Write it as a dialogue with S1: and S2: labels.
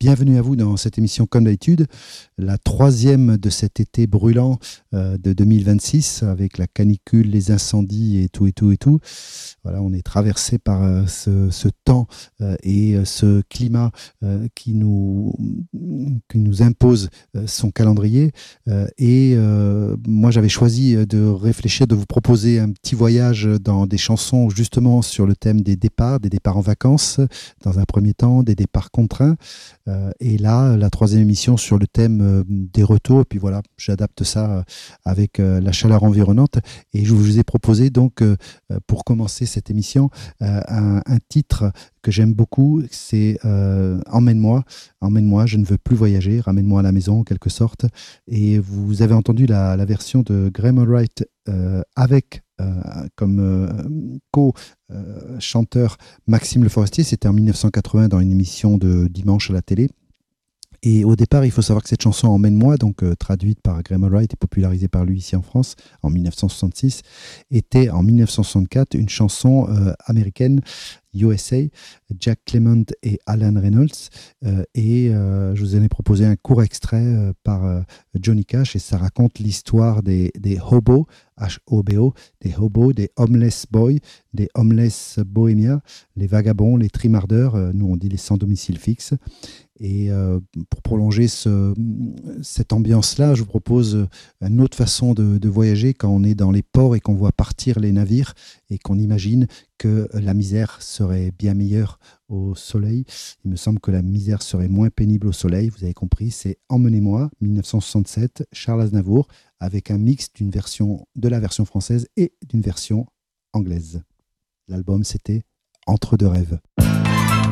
S1: Bienvenue à vous dans cette émission comme d'habitude, la troisième de cet été brûlant de 2026 avec la canicule, les incendies et tout. Voilà, on est traversé par ce temps et ce climat qui nous impose son calendrier. Moi, j'avais choisi de réfléchir, de vous proposer un petit voyage dans des chansons justement sur le thème des départs en vacances dans un premier temps, des départs contraints. Et là, la troisième émission sur le thème des retours. Et puis voilà, j'adapte ça avec la chaleur environnante. Et je vous ai proposé donc, pour commencer cette émission, un titre que j'aime beaucoup. C'est Emmène-moi, je ne veux plus voyager, ramène-moi à la maison en quelque sorte. Et vous avez entendu la version de Graham Allwright avec comme co-chanteur Maxime Le Forestier. C'était en 1980 dans une émission de dimanche à la télé. Et au départ, il faut savoir que cette chanson Emmène-moi, donc traduite par Graham Allwright et popularisée par lui ici en France en 1966, était en 1964 une chanson américaine, USA, Jack Clement et Alan Reynolds. Je vous en ai proposé un court extrait par Johnny Cash et ça raconte l'histoire des hobos, H-O-B-O, des hobos, des homeless boys, des homeless bohémiens, les vagabonds, les trimardeurs, nous on dit les sans domicile fixe. Et pour prolonger cette ambiance-là, je vous propose une autre façon de voyager quand on est dans les ports et qu'on voit partir les navires et qu'on imagine que la misère serait bien meilleure au soleil. Il me semble que la misère serait moins pénible au soleil. Vous avez compris, c'est Emmenez-moi, 1967, Charles Aznavour, avec un mix de la version française et d'une version anglaise. L'album, c'était Entre deux rêves.